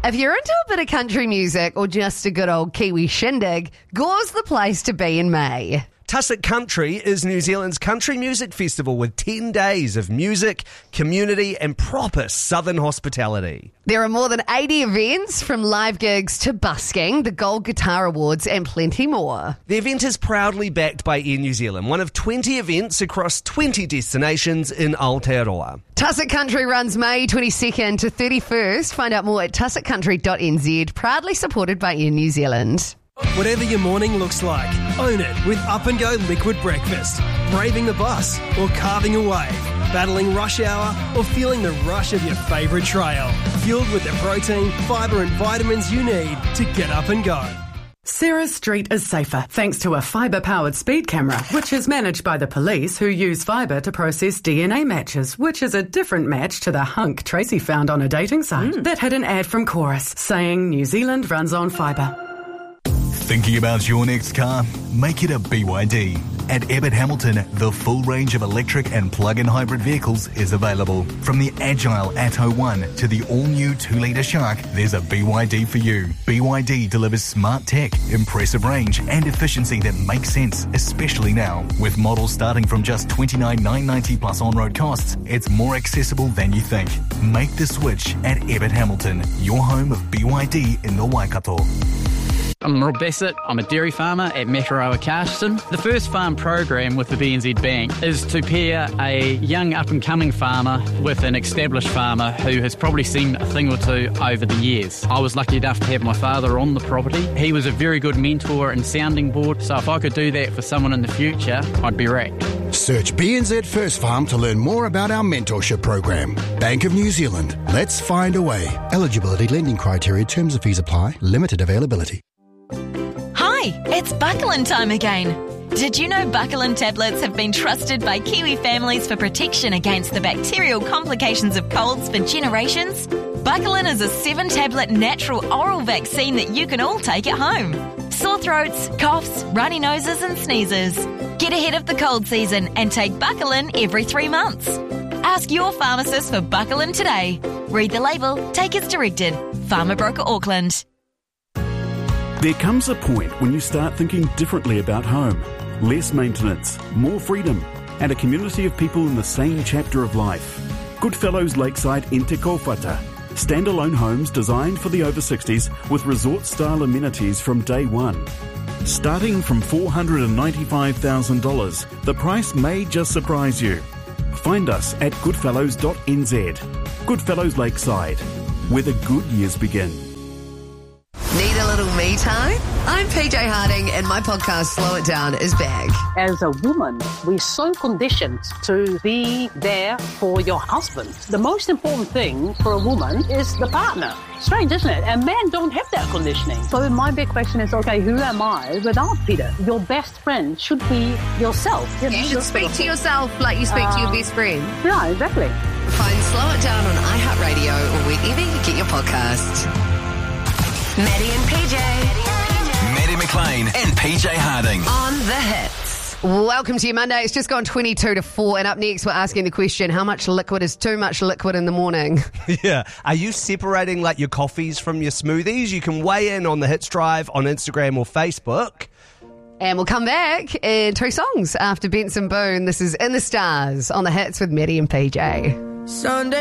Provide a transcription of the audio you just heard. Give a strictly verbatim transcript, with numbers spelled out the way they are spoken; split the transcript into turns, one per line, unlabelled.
If you're into a bit of country music or just a good old Kiwi shindig, Gore's the place to be in May.
Tussock Country is New Zealand's country music festival with ten days of music, community and proper southern hospitality.
There are more than eighty events, from live gigs to busking, the Gold Guitar Awards and plenty more.
The event is proudly backed by Air New Zealand, one of twenty events across twenty destinations in Aotearoa.
Tussock Country runs May twenty-second to thirty-first. Find out more at tussock country dot n z, proudly supported by Air New Zealand.
Whatever your morning looks like, own it with Up and Go Liquid Breakfast. Braving the bus or carving a wave, battling rush hour or feeling the rush of your favourite trail. Fueled with the protein, fibre and vitamins you need to get up and go.
Sarah Street is safer thanks to a fibre-powered speed camera, which is managed by the police, who use fibre to process D N A matches, which is a different match to the hunk Tracy found on a dating site. Mm. That had an ad from Chorus saying New Zealand runs on fibre.
Thinking about your next car? Make it a B Y D. At Abbott Hamilton, the full range of electric and plug-in hybrid vehicles is available. From the agile Atto one to the all-new two litre Shark, there's a B Y D for you. B Y D delivers smart tech, impressive range and efficiency that makes sense, especially now. With models starting from just twenty-nine thousand nine hundred ninety plus on-road costs, it's more accessible than you think. Make the switch at Abbott Hamilton, your home of B Y D in the Waikato.
I'm Rob Bassett. I'm a dairy farmer at Mataroa Carston. The first farm program with the B N Z Bank is to pair a young up-and-coming farmer with an established farmer who has probably seen a thing or two over the years. I was lucky enough to have my father on the property. He was a very good mentor and sounding board, so if I could do that for someone in the future, I'd be rapt.
Search B N Z First Farm to learn more about our mentorship program. Bank of New Zealand. Let's find a way. Eligibility, lending criteria, terms of fees apply. Limited availability.
Hi, it's Buckland time again. Did you know Buckland tablets have been trusted by Kiwi families for protection against the bacterial complications of colds for generations? Buckland is a seven-tablet natural oral vaccine that you can all take at home. Sore throats, coughs, runny noses and sneezes. Get ahead of the cold season and take Buckland every three months. Ask your pharmacist for Buckland today. Read the label, take as directed. Farmer Broker Auckland.
There comes a point when you start thinking differently about home. Less maintenance, more freedom, and a community of people in the same chapter of life. Goodfellows Lakeside in Te Kōwhata. Standalone homes designed for the over sixties with resort-style amenities from day one. Starting from four hundred ninety-five thousand dollars, the price may just surprise you. Find us at goodfellows dot n z. Goodfellows Lakeside, where the good years begin.
Need a little me time? I'm P J Harding and my podcast Slow It Down is back.
As a woman, we're so conditioned to be there for your husband. The most important thing for a woman is the partner. Strange, isn't it? And men don't have that conditioning. So my big question is, okay, who am I without Peter? Your best friend should be yourself. You, know,
you should speak to yourself like you speak um, to your best friend.
Yeah, exactly.
Find Slow It Down on iHeartRadio or wherever you get your podcasts. Maddie and P J.
Maddie McLean and P J Harding.
On the hits. Welcome to your Monday. It's just gone twenty-two to four. And up next, we're asking the question, how much liquid is too much liquid in the morning?
Yeah. Are you separating like your coffees from your smoothies? You can weigh in on the Hits Drive on Instagram or Facebook.
And we'll come back in two songs after Benson Boone. This is In the Stars on the Hits with Maddie and P J.
Sunday.